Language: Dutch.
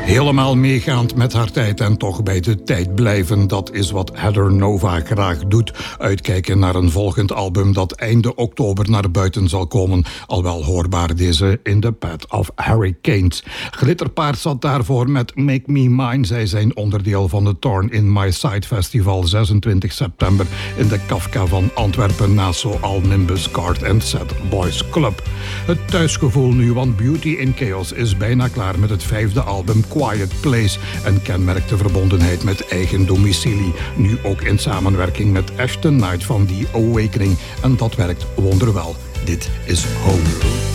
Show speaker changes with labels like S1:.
S1: Helemaal meegaand met haar tijd en toch bij de tijd blijven. Dat is wat Heather Nova graag doet. Uitkijken naar een volgend album dat einde oktober naar buiten zal komen. Alwel hoorbaar deze In the Path of Hurricanes. Glitterpaard zat daarvoor met Make Me Mine. Zij zijn onderdeel van de Thorn in My Side Festival 26 september in de Kafka van Antwerpen naast Zoal Nimbus Card and Set Boys Club. Het thuisgevoel nu, want Beauty in Chaos is bijna klaar met het 5e album Quiet Place en kenmerkt de verbondenheid met eigen domicilie. Nu ook in samenwerking met Ashton Knight van The Awakening. En dat werkt wonderwel. Dit is Home.